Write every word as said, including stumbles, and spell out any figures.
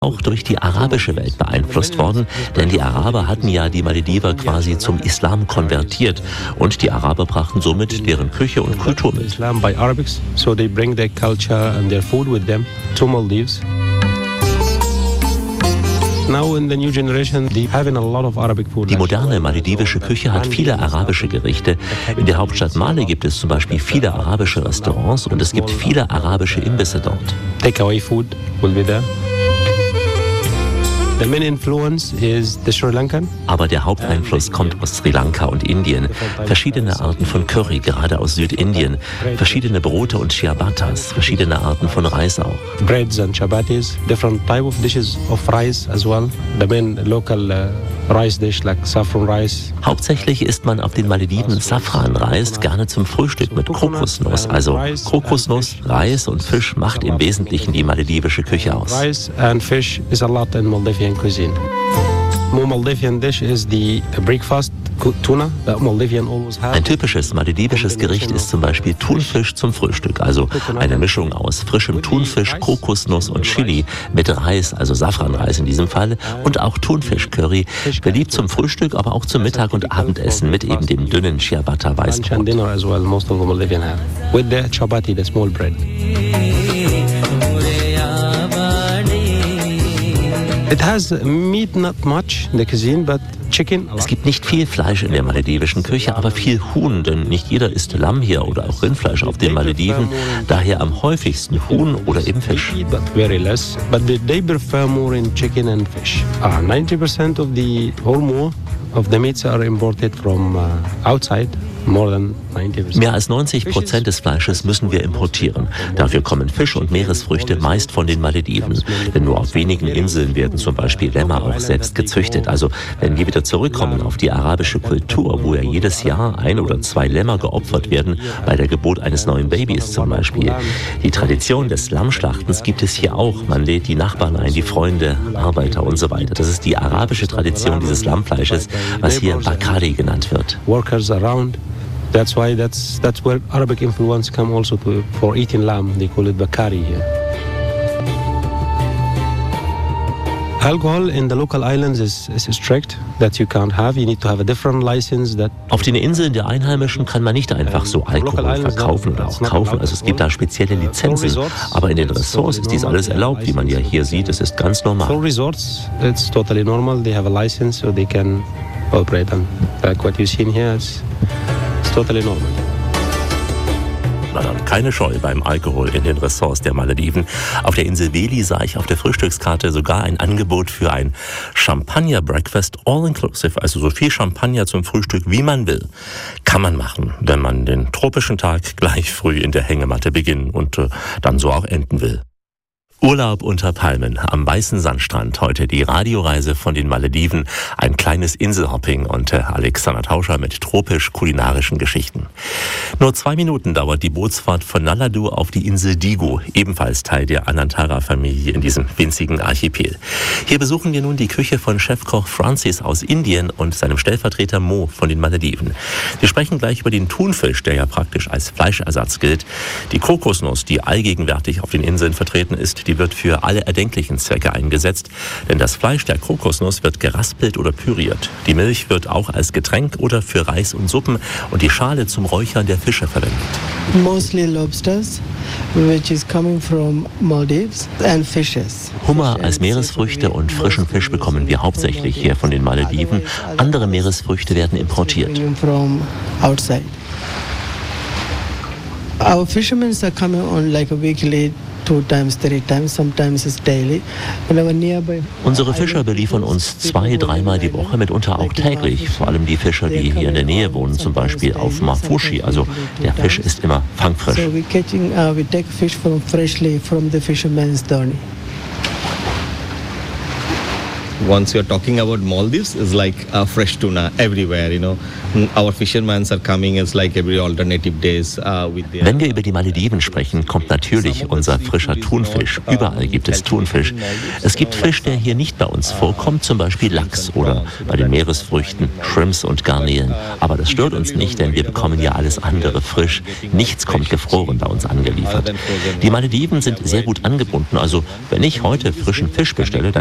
auch durch die arabische Welt beeinflusst worden, denn die Araber hatten ja die Malediver quasi zum Islam konvertiert und die Araber brachten somit deren Küche und Kultur mit. Islam by Arabics, so they bring their culture and their food with them to Maldives. Die moderne maledivische Küche hat viele arabische Gerichte. In der Hauptstadt Male gibt es zum Beispiel viele arabische Restaurants und es gibt viele arabische Imbisse dort. Takeaway food will be there. The main influence is the Sri Lankan. Aber der Haupteinfluss kommt aus Sri Lanka und Indien. Verschiedene Arten von Curry, gerade aus Südindien. Verschiedene Brote und Ciabattas, verschiedene Arten von Reis auch. Breads and chapatis, different type of dishes of rice as well. The main local uh, rice dish like saffron rice. Hauptsächlich isst man auf den Malediven Safranreis, gerne zum Frühstück mit Kokosnuss. Also Kokosnuss, Reis und Fisch macht im Wesentlichen die maledivische Küche aus. Rice and fish is a lot in Maldivian cuisine. More Maldivian dish is the breakfast tuna that Maldivian always have. Ein typisches maledivisches Gericht ist zum Beispiel Thunfisch zum Frühstück, also eine Mischung aus frischem Thunfisch, Kokosnuss und Chili mit Reis, also Safranreis in diesem Fall, und auch Thunfischcurry, beliebt zum Frühstück, aber auch zum Mittag- und Abendessen mit eben dem dünnen Ciabatta-Weißbrot. It has meat, not much in the cuisine, but chicken. Es gibt nicht viel Fleisch in der maledivischen Küche, aber viel Huhn, denn nicht jeder isst Lamm hier oder auch Rindfleisch auf den Malediven. Daher am häufigsten Huhn oder eben Fisch. But very less. But they prefer more in chicken and fish. Uh, ninety percent of the whole meal of the meats are imported from uh, outside. More than ninety percent. Mehr als neunzig Prozent des Fleisches müssen wir importieren. Dafür kommen Fisch und Meeresfrüchte meist von den Malediven. Denn nur auf wenigen Inseln werden zum Beispiel Lämmer auch selbst gezüchtet. Also wenn wir wieder zurückkommen auf die arabische Kultur, wo ja jedes Jahr ein oder zwei Lämmer geopfert werden, bei der Geburt eines neuen Babys zum Beispiel. Die Tradition des Lammschlachtens gibt es hier auch. Man lädt die Nachbarn ein, die Freunde, Arbeiter und so weiter. Das ist die arabische Tradition dieses Lammfleisches, was hier Bakari genannt wird. Workers around. That's why that's that's where Arabic influence come also to, for eating lamb. They call it bakari here. Alcohol in the local islands is, is strict that you can't have. You need to have a different license that. Auf den Inseln der Einheimischen kann man nicht einfach so Alkohol verkaufen oder auch kaufen. Also es gibt da spezielle Lizenzen. Aber in den Ressorts ist dies alles erlaubt, wie man ja hier sieht. Es ist ganz normal. For resorts, it's totally normal. They have a license, so they can operate. And like what you see here, it's totally normal. Na dann, keine Scheu beim Alkohol in den Ressorts der Malediven. Auf der Insel Veli sah ich auf der Frühstückskarte sogar ein Angebot für ein Champagner-Breakfast all-inclusive, also so viel Champagner zum Frühstück, wie man will. Kann man machen, wenn man den tropischen Tag gleich früh in der Hängematte beginnen und äh, dann so auch enden will. Urlaub unter Palmen am weißen Sandstrand. Heute die Radioreise von den Malediven. Ein kleines Inselhopping und Alexander Tauscher mit tropisch-kulinarischen Geschichten. Nur zwei Minuten dauert die Bootsfahrt von Naladu auf die Insel Digo, ebenfalls Teil der Anantara-Familie in diesem winzigen Archipel. Hier besuchen wir nun die Küche von Chefkoch Francis aus Indien und seinem Stellvertreter Mo von den Malediven. Wir sprechen gleich über den Thunfisch, der ja praktisch als Fleischersatz gilt. Die Kokosnuss, die allgegenwärtig auf den Inseln vertreten ist, die wird für alle erdenklichen Zwecke eingesetzt, denn das Fleisch der Kokosnuss wird geraspelt oder püriert. Die Milch wird auch als Getränk oder für Reis und Suppen und die Schale zum Räuchern der Fische verwendet. Mostly lobsters, which is coming from Maldives, and fishes. Hummer als Meeresfrüchte und frischen Fisch bekommen wir hauptsächlich hier von den Malediven. Andere Meeresfrüchte werden importiert. From outside. Our fishermen are coming on like a weekly. Two times, three times, sometimes it's daily. Unsere Fischer beliefern uns zwei, dreimal die Woche, mitunter auch täglich. Vor allem die Fischer, die hier in der Nähe wohnen, zum Beispiel auf Mafushi. Also der Fisch ist immer fangfrisch. So we catching, uh, we take fish from freshly from the fisherman's dory. once you're talking about Maldives, it's like uh, fresh tuna everywhere, you know. Our fishermen are coming, it's like every alternative days uh, with their... Wenn wir über die Malediven sprechen, kommt natürlich unser frischer Thunfisch. Überall gibt es Thunfisch. Es gibt Fisch, der hier nicht bei uns vorkommt, zum Beispiel Lachs oder bei den Meeresfrüchten Shrimps und Garnelen. Aber das stört uns nicht, denn wir bekommen ja alles andere frisch. Nichts kommt gefroren bei uns angeliefert. Die Malediven sind sehr gut angebunden, also wenn ich heute frischen Fisch bestelle, dann